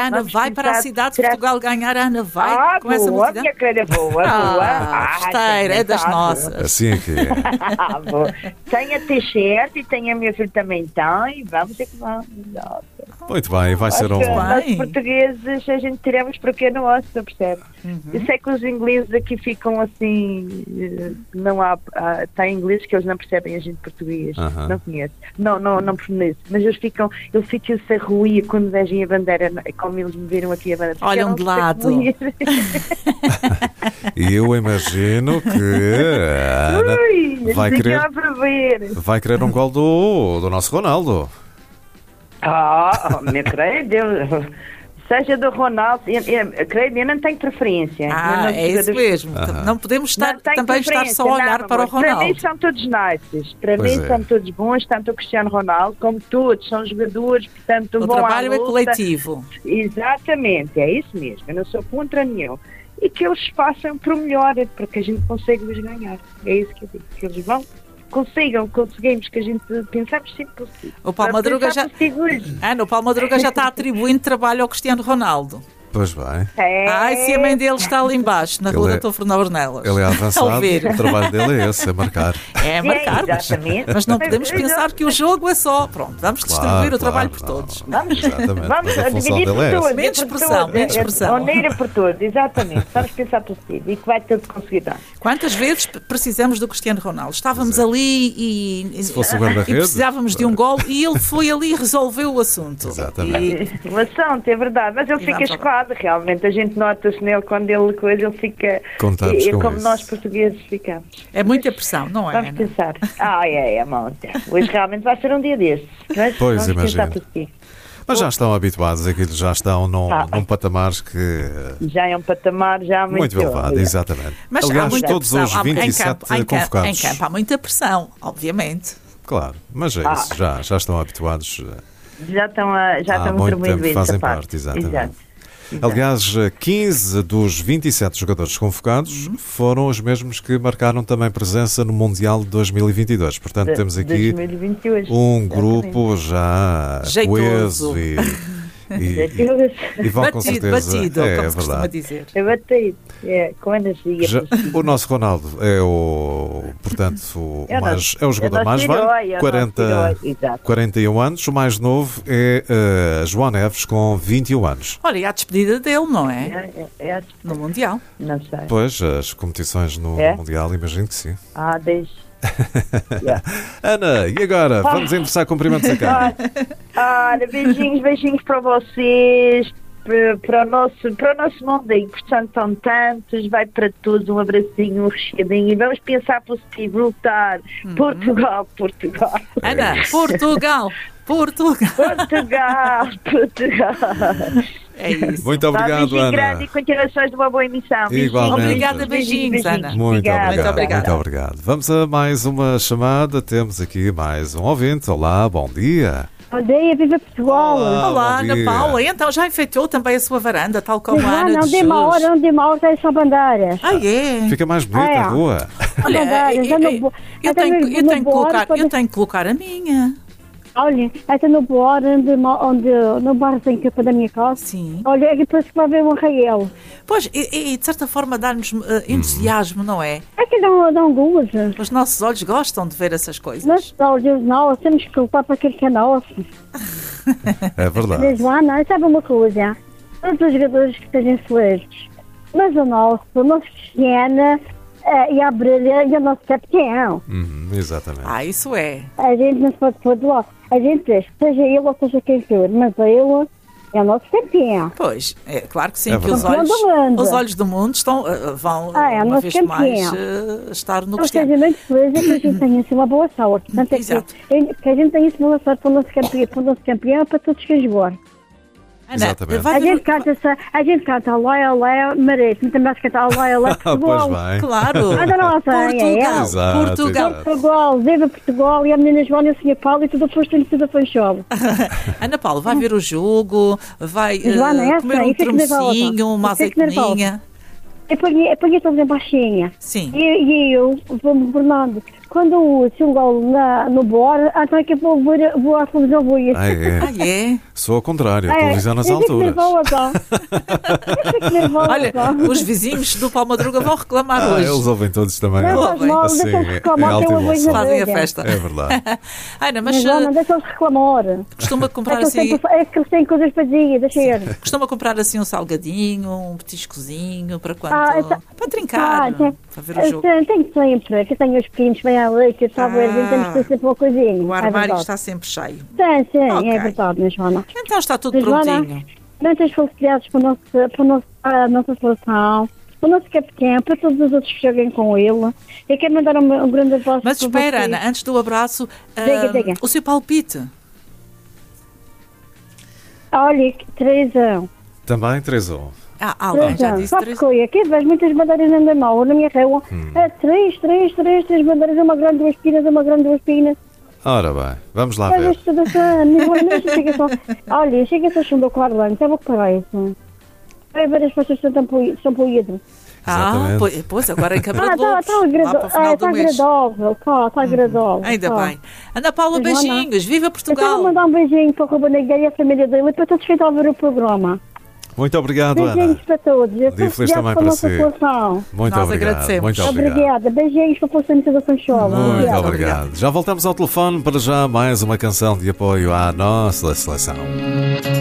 Ana Vamos vai para a começar- cidade de será- Portugal ganhar. A Ana vai com essa boa, multidão. minha querida, boa. Esteira, é das nossas. Assim é que é. Boa. Tem a t-shirt e tem a minha filha também tem. Vamos ter que vamos. Nossa. Muito bem, vai ser um... Bem. Nós portugueses, a gente tiramos porque é nosso, percebe? Eu sei que os ingleses aqui ficam assim, não há ingleses que eles não percebem a gente português, não conheço, não pertenece, mas eles ficam-se a ruir quando vejam a bandeira, como eles me viram aqui a bandeira. Olham de lado. E eu imagino que a Ana vai querer um gol do nosso Ronaldo. Meu querido, seja do Ronaldo, creio, eu não tenho preferência. É isso mesmo. Não podemos também estar só a olhar para o Ronaldo. Para mim são todos nices. Para Pois mim é. são todos bons, tanto o Cristiano Ronaldo como todos. São jogadores, portanto, O vão à trabalho é luta. coletivo. Exatamente, é isso mesmo. Eu não sou contra nenhum. E que eles façam para o melhor, para que a gente consiga os ganhar. É isso que eu digo. Que eles conseguimos, que a gente pensamos sempre possível. O Paulo Madruga já... Ana, o Paulo Madruga já está atribuindo trabalho ao Cristiano Ronaldo. Pois bem. Ai, se a mãe dele está ali embaixo, na rua Ele é- Doutor Fernando Ornelas. Ele é avançado, A ouvir. o trabalho dele é esse, é marcar. É marcar, exatamente. mas não podemos pensar que o jogo é só. Pronto, vamos distribuir o trabalho por todos. Exatamente, mas a função dividir dele é por essa. todos. Menos por pressão, todos. menos pressão. Maneira por todos, exatamente. Vamos pensar possível e que vai tudo conseguir dar. Quantas vezes precisamos do Cristiano Ronaldo? Estávamos ali e Se fosse o guarda-redes, precisávamos de um gol e ele foi ali e resolveu o assunto. Exatamente. E- O assunto, é verdade, mas ele fica vamos escoado, realmente. A gente nota-se nele quando ele fica. Contamos com como isso. nós portugueses ficamos. É muita pressão, não é, Vamos Ana? pensar. É monte. Hoje realmente vai ser um dia desses. Mas Pois, vamos pensar imagino. positivo. Mas já estão habituados, aquilo já estão num patamar que... Já é um patamar já Muito elevado, exatamente. Mas há Aliás, muita todos pressão. os 27 Em convocados. campo há muita pressão, obviamente. Claro, mas é isso, já estão habituados. Já estão Há muito tempo muito fazem parte, exatamente. Aliás, 15 dos 27 jogadores convocados foram os mesmos que marcaram também presença no Mundial de 2022. Portanto, temos aqui 2022, um grupo já Jeitoso. coeso e vão com certeza. Batido, é como se costuma verdade. dizer. É batido, com energia. O nosso Ronaldo é portanto, o jogador mais velho, 41 anos. O mais novo é João Neves, com 21 anos. Olha, e a despedida dele, não é? É, No Mundial. não sei. Pois, as competições no É? Mundial, imagino que sim. Deixa. Ana, e agora? Vamos endereçar cumprimentos a cá. Olha, beijinhos para vocês, para o nosso mundinho, portanto são tantos, vai para todos, um abracinho, um recheadinho e vamos pensar positivo, lutar. Portugal. Ana, Portugal. É isso. Muito obrigado, Beijinho Ana. grande e continuações de uma boa emissão. Beijinhos. Igualmente. Obrigada, beijinhos, Ana. Muito obrigada. obrigado. Vamos a mais uma chamada. Temos aqui mais um ouvinte. Olá, bom dia. Bom dia, viva Portugal! Olá, bom Ana dia. Paula. Então já enfeitou também a sua varanda, tal como a Ana Não de dê uma hora, Jesus? não dê uma hora, tem só bandeiras. É? Fica mais bonita a rua. Olha, bandeiras, eu tenho que colocar a minha. Olha, esta no bar, no barzinho que é para da minha casa. Sim. Olha, é que parece que vai ver um arraial. Pois, e de certa forma dá-nos entusiasmo, não é? É que dão gozo. Os nossos olhos gostam de ver essas coisas. Nós, olhos nossos, temos que lutar para aquilo que é nosso. É verdade. Mas lá, não, sabe uma coisa? Todos os jogadores que sejam celestes. Mas o nosso Cristiano e a brilha e o nosso capitão. Exatamente. Isso é. A gente não se pode pôr de lá. A gente diz, seja ele ou seja quem for, mas ele é o nosso campeão. Pois, é claro que sim, É que os verdade. olhos do mundo vão é uma nosso vez campeão. mais estar no Ou seja, Cristiano. muito feliz é que a gente tenha assim uma boa saúde. Portanto, Exato. que a gente tenha assim uma boa saúde para o nosso campeão, para todos que jogar. Ana, Exatamente. vai A ver- gente canta Olé, Marítimo, também se canta Olé, Pois futebol. bem. Claro. Anda nossa, Portugal. Exato, Portugal. exato. Portugal, viva Portugal, e a menina Joana e o Sr. Paulo e tudo posto em tudo a fancholo. Ana Paula, vai ver o jogo, vai Joana, essa, comer um e fico nervosa. tremocinho, uma E fico azeitoninha. Eu ponho todos em baixinha. Sim. E eu vou-me governando. quando se um gol no bora, então é que eu vou à televisão, vou ir. É? Sou ao contrário, a televisão nas alturas. Olha, os vizinhos do Palmadruga vão reclamar hoje. Eles ouvem todos também. Não faz mal, deixa-os reclamar, que eu vou fazem a festa. É verdade. Ana, mas não deixa-os reclamar. Costuma comprar assim... É que eles têm coisas para dizer, deixa ir. Costuma comprar assim um salgadinho, um petiscozinho, para quando... para trincar, para ver o jogo. Tenho sempre, que tenho os pequenos bem ali, que está verde, temos que ter sempre uma coisinha. O armário está sempre cheio. Sim, é verdade, minha Joana. Então está tudo prontinho. Muitas felicidades para a nossa seleção, para o nosso capitão, para todos os outros que joguem com ele. Eu quero mandar um grande abraço. Mas espera, Ana, antes do abraço, diga. O seu palpite? Olha, 3-1. Também 3-1. Alguém já disse 3-1. Aqui vejo muitas bandeiras na mão, na minha rua. 3 bandeiras, uma grande, 2 pinas, uma grande, 2 pinas. Ora bem, vamos lá ver. Olha, chega-se a chumbo com o Arlando, sabe o que parece? Vai ver as pessoas que estão para o hidro. Pois, agora em Câmara de Lobos. Está agradável. Ainda bem. Ana Paula, beijinhos. Viva Portugal. Eu vou mandar um beijinho para o Ruben Negueira e a família dele e para todos que estão a ver o programa. Muito obrigado, beijinhos Ana. Beijinhos para todos. Dia feliz também para si. Muito obrigado. Muito obrigada. Beijinhos para a Poçamenta da Funchola. Muito obrigado. Já voltamos ao telefone para já mais uma canção de apoio à nossa seleção.